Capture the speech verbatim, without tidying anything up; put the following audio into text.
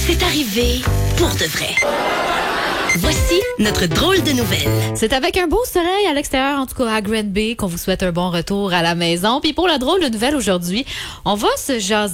C'est arrivé pour de vrai. Voici notre drôle de nouvelle. C'est avec un beau soleil à l'extérieur, en tout cas à Granby, qu'on vous souhaite un bon retour à la maison. Puis pour la drôle de nouvelle aujourd'hui, on va se jaser